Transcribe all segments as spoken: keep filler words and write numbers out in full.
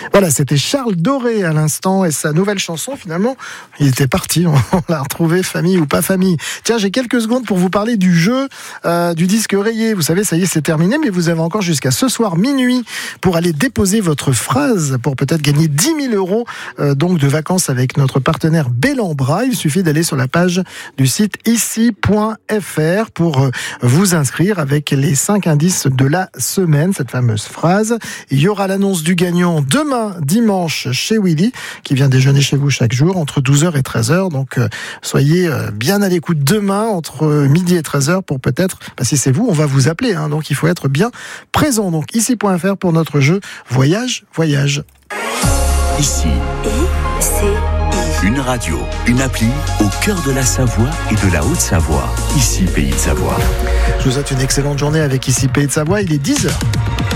Voilà, c'était Charles Doré à l'instant et sa nouvelle chanson, finalement, il était parti, on l'a retrouvé, famille ou pas famille. Tiens, j'ai quelques secondes pour vous parler du jeu euh, du disque rayé. Vous savez, ça y est, c'est terminé, mais vous avez encore jusqu'à ce soir minuit pour aller déposer votre phrase pour peut-être gagner dix mille euros euh, donc de vacances avec notre partenaire Bellambra. Il suffit d'aller sur la page du site ici point f r pour euh, vous inscrire avec les cinq indices de la semaine, cette fameuse phrase. Il y aura l'annonce du gagnant demain, dimanche, chez Willy, qui vient déjeuner chez vous chaque jour entre douze heures et treize heures. Donc, euh, soyez euh, bien à l'écoute demain entre euh, midi et treize heures pour peut-être, bah, si c'est vous, on va vous appeler. Hein, donc, il faut être bien présent. Donc, ici point f r pour notre jeu Voyage, Voyage. Ici. Et c'est Une radio, une appli au cœur de la Savoie et de la Haute-Savoie. Ici, Pays de Savoie. Je vous souhaite une excellente journée avec Ici Pays de Savoie. Il est dix heures.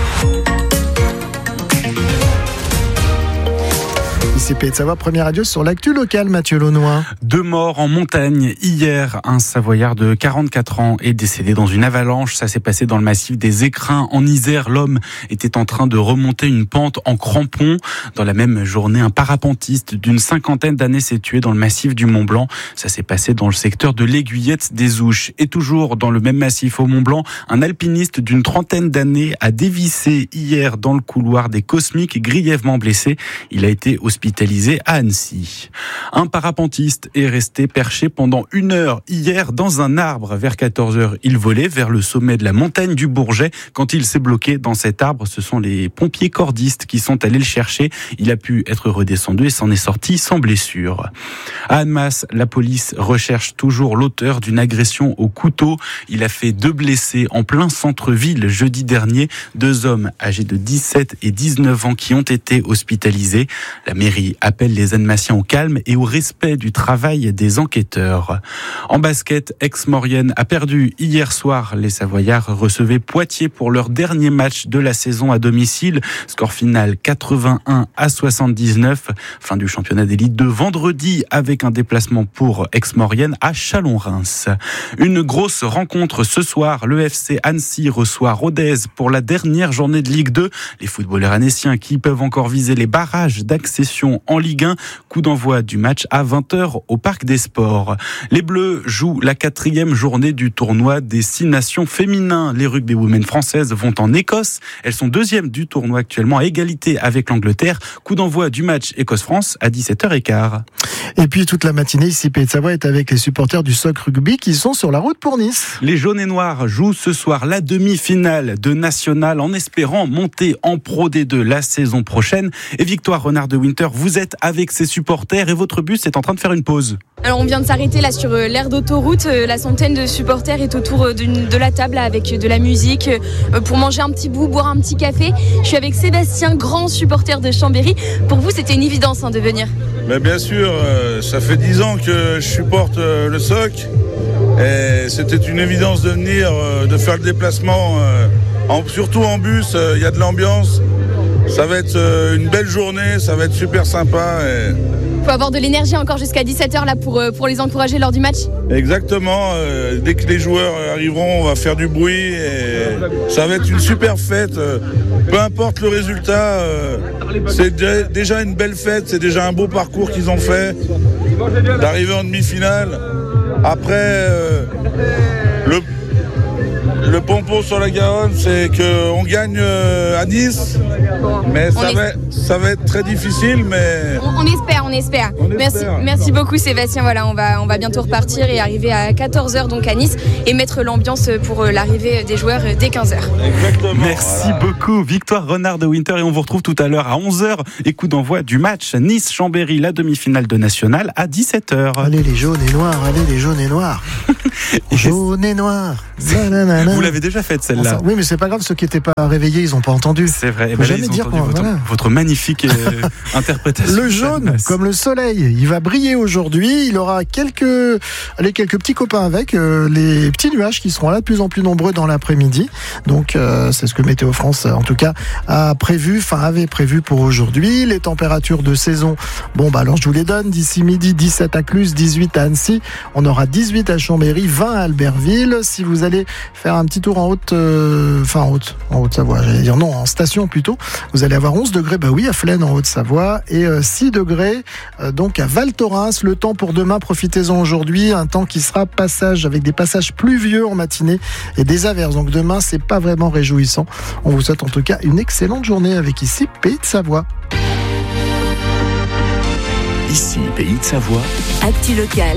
Ici Pays de Savoie, première radio sur l'actu locale, Mathieu Launois. Deux morts en montagne. Hier, un Savoyard de quarante-quatre ans est décédé dans une avalanche. Ça s'est passé dans le massif des Écrins, en Isère. L'homme était en train de remonter une pente en crampon. Dans la même journée, un parapentiste d'une cinquantaine d'années s'est tué dans le massif du Mont-Blanc. Ça s'est passé dans le secteur de l'Aiguillette des Ouches. Et toujours dans le même massif au Mont-Blanc, un alpiniste d'une trentaine d'années a dévissé hier dans le couloir des Cosmiques, grièvement blessé. Il a été hospitalisé à Annecy. Un parapentiste est resté perché pendant une heure hier dans un arbre. Vers quatorze heures, il volait vers le sommet de la montagne du Bourget. Quand il s'est bloqué dans cet arbre, ce sont les pompiers cordistes qui sont allés le chercher. Il a pu être redescendu et s'en est sorti sans blessure. À Annemasse, la police recherche toujours l'auteur d'une agression au couteau. Il a fait deux blessés en plein centre-ville jeudi dernier. Deux hommes âgés de dix-sept et dix-neuf ans qui ont été hospitalisés. La mairie appelle les Annemassiens au calme et au respect du travail des enquêteurs. En basket, Aix-Maurienne a perdu hier soir. Les Savoyards recevaient Poitiers pour leur dernier match de la saison à domicile. Score final quatre-vingt-un à soixante-dix-neuf. Fin du championnat d'élite de vendredi avec un déplacement pour Aix-Maurienne à Chalon-Reims. Une grosse rencontre ce soir. Le F C Annecy reçoit Rodez pour la dernière journée de Ligue deux. Les footballeurs annéciens qui peuvent encore viser les barrages d'accession en Ligue un. Coup d'envoi du match à vingt heures au Parc des Sports. Les Bleus jouent la quatrième journée du tournoi des six nations féminins. Les rugbywomen françaises vont en Écosse. Elles sont deuxièmes du tournoi actuellement à égalité avec l'Angleterre. Coup d'envoi du match Écosse-France à dix-sept heures quinze. Et puis toute la matinée, ici Pays de Savoie est avec les supporters du S O C Rugby qui sont sur la route pour Nice. Les jaunes et noirs jouent ce soir la demi-finale de National en espérant monter en Pro D deux la saison prochaine. Et Victoire Renard de Winter, vous êtes avec ses supporters et votre bus est en train de faire une pause. Alors on vient de s'arrêter là sur l'aire d'autoroute, la centaine de supporters est autour de la table avec de la musique pour manger un petit bout, boire un petit café. Je suis avec Sébastien, grand supporter de Chambéry. Pour vous c'était une évidence hein, de venir? Mais bien sûr, euh, ça fait dix ans que je supporte euh, le S O C et c'était une évidence de venir, euh, de faire le déplacement, euh, en, surtout en bus, il euh, y a de l'ambiance. Ça va être euh, une belle journée, ça va être super sympa. Et... Il faut avoir de l'énergie encore jusqu'à dix-sept heures là pour, pour les encourager lors du match. Exactement, euh, dès que les joueurs arriveront, on va faire du bruit et ça va être une super fête. Peu importe le résultat, euh, c'est d- déjà une belle fête, c'est déjà un beau parcours qu'ils ont fait, d'arriver en demi-finale. Après, euh, le, le pompon sur la Garonne, c'est qu'on gagne euh, à Nice. Mais ça va, ça va être très difficile, mais... On, on espère, on espère. On merci, espère. merci beaucoup Sébastien. Voilà, on va, on va bientôt repartir et arriver à quatorze heures donc à Nice et mettre l'ambiance pour l'arrivée des joueurs dès quinze heures. Exactement. Merci voilà. beaucoup Victoire Renard de Winter et on vous retrouve tout à l'heure à onze heures et coup d'envoi du match Nice-Chambéry, la demi-finale de National à dix-sept heures. Allez les jaunes et noirs, allez les jaunes et noirs. Jaunes et noirs. Vous l'avez déjà faite celle-là. Enfin, oui mais c'est pas grave, ceux qui n'étaient pas réveillés ils n'ont pas entendu. C'est vrai. Faut ben jamais là, dire entendu quoi, votre, voilà. votre magnifique euh, interprétation. Le jaune, comme le soleil, il va briller aujourd'hui. Il aura quelques, allez, quelques petits copains avec euh, les petits nuages qui seront là de plus en plus nombreux dans l'après-midi. Donc euh, c'est ce que Météo France, en tout cas, a prévu, enfin avait prévu pour aujourd'hui. Les températures de saison, bon bah alors je vous les donne. D'ici midi, dix-sept à Cluse, dix-huit à Annecy. On aura dix-huit à Chambéry, vingt à Albertville. Si vous allez faire un petit tour en haute, euh, enfin en haute, en Haute-Savoie, j'allais dire non, en station plutôt. Vous allez avoir onze degrés, bah oui, à Flaine en Haute-Savoie, et euh, six degrés euh, donc à Val Thorens. Le temps pour demain, profitez-en aujourd'hui, un temps qui sera passage avec des passages pluvieux en matinée et des averses. Donc demain, c'est pas vraiment réjouissant. On vous souhaite en tout cas une excellente journée avec ici Pays de Savoie. Ici Pays de Savoie. Actu locale